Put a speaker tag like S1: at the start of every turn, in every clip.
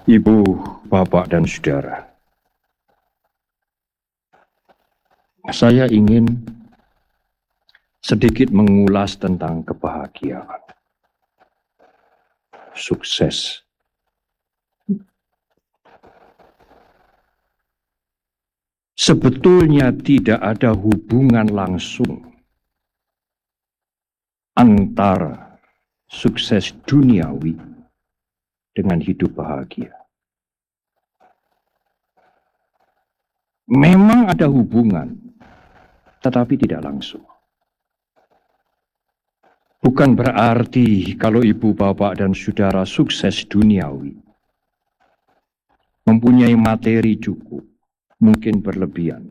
S1: Ibu, Bapak, dan Saudara, saya ingin sedikit mengulas tentang kebahagiaan, sukses. Sebetulnya tidak ada hubungan langsung antara sukses duniawi dengan hidup bahagia. Memang ada hubungan, tetapi tidak langsung. Bukan berarti kalau ibu, bapak, dan saudara sukses duniawi, mempunyai materi cukup, mungkin berlebihan,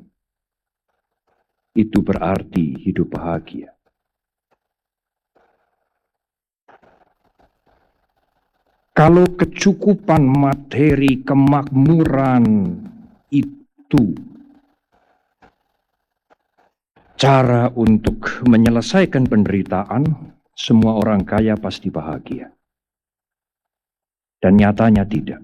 S1: itu berarti hidup bahagia. Kalau kecukupan materi, kemakmuran itu cara untuk menyelesaikan penderitaan, semua orang kaya pasti bahagia. Dan nyatanya tidak.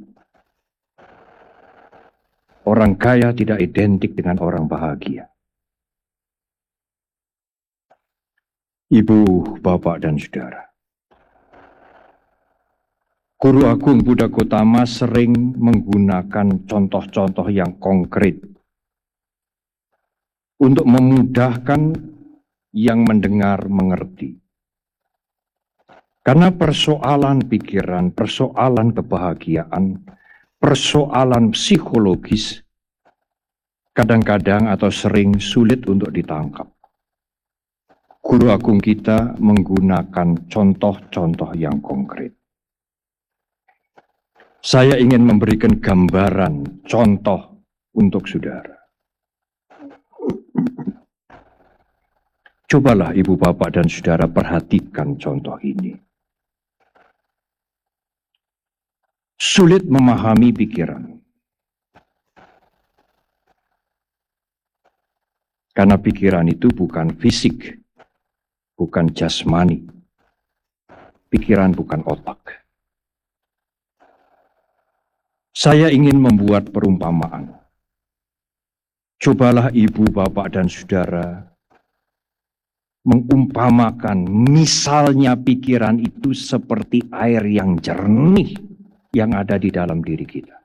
S1: Orang kaya tidak identik dengan orang bahagia. Ibu, bapak, dan saudara, Guru Agung Buddha Gautama sering menggunakan contoh-contoh yang konkret untuk memudahkan yang mendengar mengerti. Karena persoalan pikiran, persoalan kebahagiaan, persoalan psikologis kadang-kadang atau sering sulit untuk ditangkap. Guru Agung kita menggunakan contoh-contoh yang konkret. Saya ingin memberikan gambaran, contoh untuk saudara. Cobalah ibu, bapak, dan saudara perhatikan contoh ini. Sulit memahami pikiran. Karena pikiran itu bukan fisik, bukan jasmani. Pikiran bukan otak. Saya ingin membuat perumpamaan. Cobalah ibu, bapak, dan saudara mengumpamakan misalnya pikiran itu seperti air yang jernih yang ada di dalam diri kita.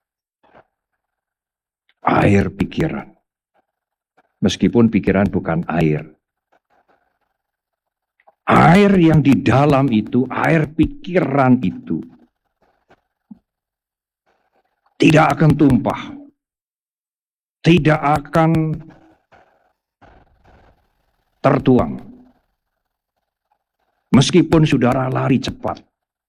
S1: Air pikiran. Meskipun pikiran bukan air. Air yang di dalam itu, air pikiran itu tidak akan tumpah, tidak akan tertuang. Meskipun saudara lari cepat,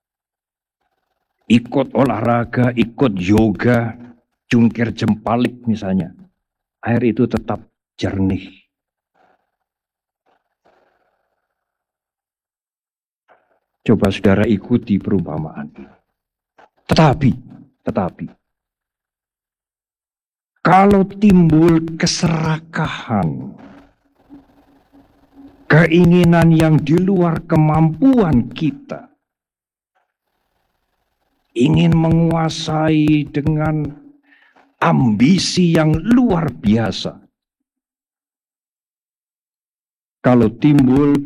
S1: ikut olahraga, ikut yoga, jungkir jempalik misalnya, air itu tetap jernih. Coba saudara ikuti perumpamaan ini. Tetapi, kalau timbul keserakahan, keinginan yang di luar kemampuan kita, ingin menguasai dengan ambisi yang luar biasa. Kalau timbul